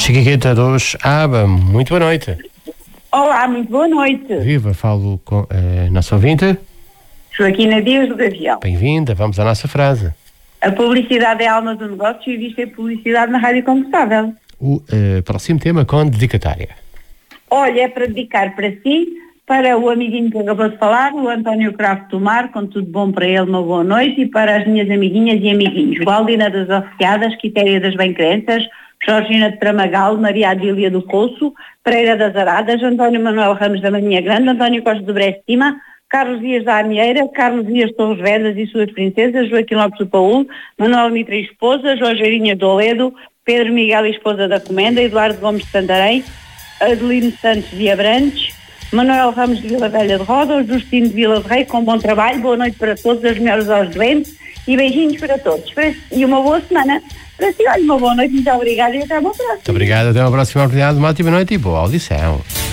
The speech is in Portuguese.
Chiquita dos ABBA, muito boa noite. Olá, muito boa noite. Viva, falo com a nossa ouvinte. Joaquina Dias do Gavião. Bem-vinda, vamos à nossa frase. A publicidade é a alma do negócio e existe a publicidade na rádio comerciável. O próximo tema com dedicatória. Olha, é para dedicar para si, para o amiguinho que acabou de falar, o António Cravo Tomar, com tudo bom para ele, uma boa noite, e para as minhas amiguinhas e amiguinhos. Valdina das Oficiadas, Quitéria das Bem-Crenças, Georgina de Tramagal, Maria Adília do Poço, Pereira das Aradas, António Manuel Ramos da Marinha Grande, António Costa do Brestima, Carlos Dias da Amieira, Carlos Dias Torres Vedras e suas princesas, Joaquim Lopes do Paúl, Manuel Mitra e esposa, Rogerinha do Oledo, Pedro Miguel e esposa da Comenda, Eduardo Gomes de Santarém, Adelino Santos de Abrantes, Manuel Ramos de Vila Velha de Roda, Justino de Vila de Rei, com bom trabalho, boa noite para todos, as melhores aos doentes e beijinhos para todos. E uma boa semana para si. Olha, uma boa noite, muito obrigada e até uma próxima. Muito obrigado, até uma próxima oportunidade, uma ótima noite e boa audição.